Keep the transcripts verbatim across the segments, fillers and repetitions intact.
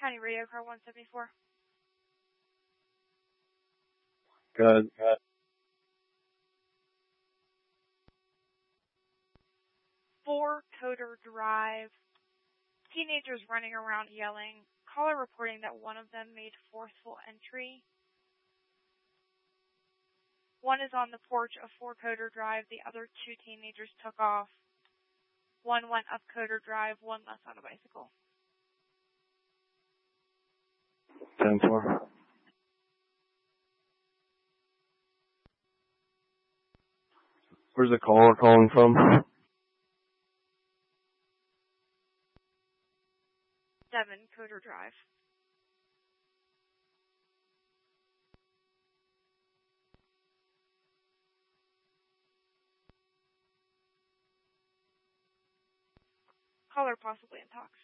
County Radio Car one seventy-four. Good. Good. Four Coder Drive. Teenagers running around yelling. Caller reporting that one of them made forceful entry. One is on the porch of Four Coder Drive. The other two teenagers took off. One went up Coder Drive. One left on a bicycle. ten four. Where's the caller calling from? Seven Coder Drive. Caller possibly in talks.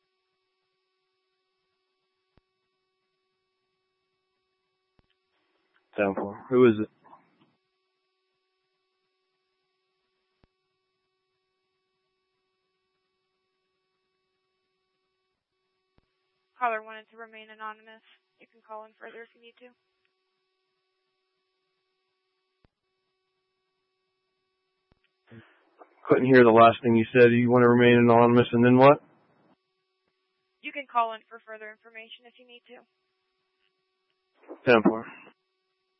ten four. Who is it? Caller wanted to remain anonymous. You can call in further if you need to. Couldn't hear the last thing you said. You want to remain anonymous and then what? You can call in for further information if you need to. ten four.